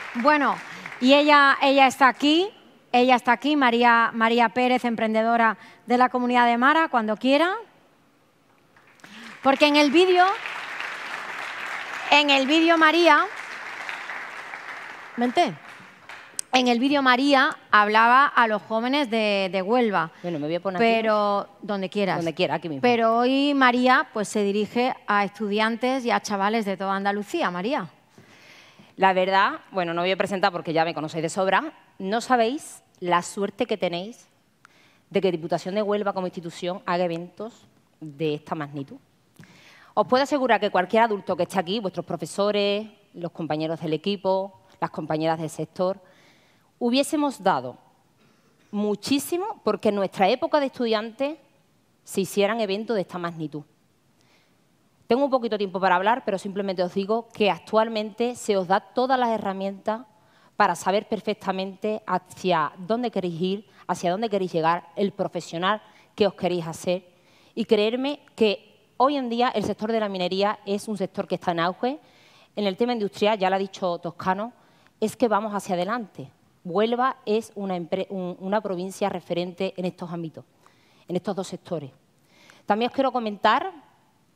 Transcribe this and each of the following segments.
Bueno, y ella está aquí, María Pérez, emprendedora de la Comunidad de Mara, cuando quiera. Porque en el vídeo María, vente. En el vídeo María hablaba a los jóvenes de Huelva. Bueno, me voy a poner pero aquí, donde quieras. Donde quiera, aquí mismo. Pero hoy María pues se dirige a estudiantes y a chavales de toda Andalucía. María. La verdad, bueno, no voy a presentar porque ya me conocéis de sobra, no sabéis la suerte que tenéis de que Diputación de Huelva como institución haga eventos de esta magnitud. Os puedo asegurar que cualquier adulto que esté aquí, vuestros profesores, los compañeros del equipo, las compañeras del sector, hubiésemos dado muchísimo porque en nuestra época de estudiantes se hicieran eventos de esta magnitud. Tengo un poquito de tiempo para hablar, pero simplemente os digo que actualmente se os da todas las herramientas para saber perfectamente hacia dónde queréis ir, hacia dónde queréis llegar, el profesional que os queréis hacer. Y creerme que hoy en día el sector de la minería es un sector que está en auge. En el tema industrial, ya lo ha dicho Toscano, es que vamos hacia adelante. Huelva es una provincia referente en estos ámbitos, en estos dos sectores. También os quiero comentar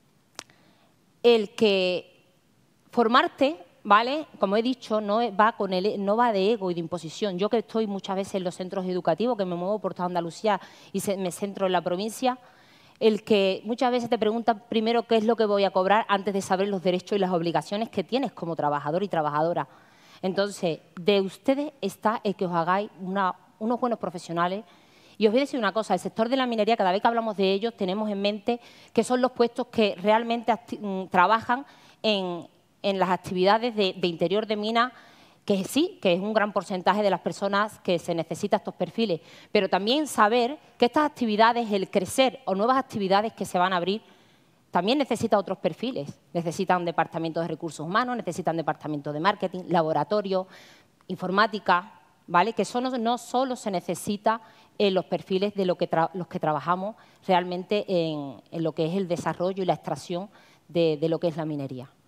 el que formarte, ¿vale? Como he dicho, no va de ego y de imposición. Yo que estoy muchas veces en los centros educativos, que me muevo por toda Andalucía y me centro en la provincia, el que muchas veces te preguntan primero qué es lo que voy a cobrar antes de saber los derechos y las obligaciones que tienes como trabajador y trabajadora. Entonces, de ustedes está el que os hagáis unos buenos profesionales. Y os voy a decir una cosa, el sector de la minería, cada vez que hablamos de ellos, tenemos en mente que son los puestos que realmente trabajan en las actividades de interior de mina, que sí, que es un gran porcentaje de las personas que se necesitan estos perfiles, pero también saber que estas actividades, el crecer o nuevas actividades que se van a abrir, también necesitan otros perfiles. Necesitan departamentos de recursos humanos, necesitan departamentos de marketing, laboratorio, informática, ¿vale? Que eso no solo se necesita en los perfiles de los que trabajamos realmente en lo que es el desarrollo y la extracción de lo que es la minería.